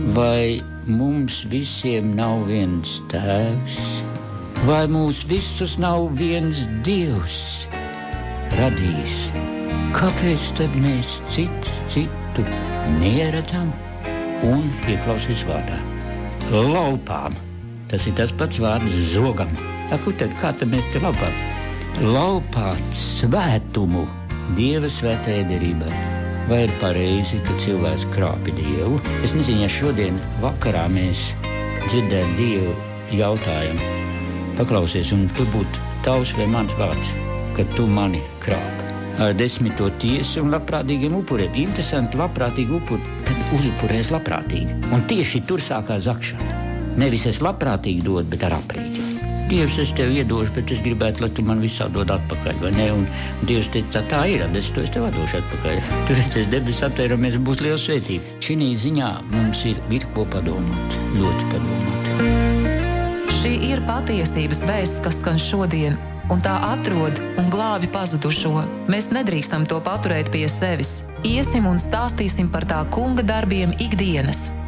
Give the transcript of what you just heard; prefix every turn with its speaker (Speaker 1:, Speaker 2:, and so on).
Speaker 1: Vai mums visiem nav viens tēvs? Vai mūs visus nav viens Dievs radījis? Kāpēc tad mēs citu neredzam? Un ieklausies vārdā. Laupām. Tas ir tas pats vārds zogam. Kā tad mēs te laupām? Laupāt svētumu Dieva svētajai derībai. Vai ir pareizi, ka cilvēks krāpi Dievu? Es nezinu, ja šodien vakarā mēs dzirdētu Dievu jautājumu. Paklausies, un tur būtu tavs vai mans vārds, ka tu mani krāpi. Ar 10. tiesu un labprātīgiem upuriem. Interesanti, labprātīgi upuri, tad uzupurēs labprātīgi. Un tieši tur sākās zakšana. Nevis es labprātīgi dodu, bet ar aprīķi. Dievs, es tev iedošu, bet es gribētu, lai tu man visā dod atpakaļ, vai ne? Un Dievs teica, tā ir, es tev atdošu atpakaļ. Tur es debesis aptēramies, būs liela svētība. Šī ziņā mums ir ko padomāt, ļoti padomāt.
Speaker 2: Šī ir patiesības vēsts, kas skan šodien, un tā atrod un glābi pazudušo. Mēs nedrīkstam to paturēt pie sevis. Iesim un stāstīsim par tā kunga darbiem ikdienas.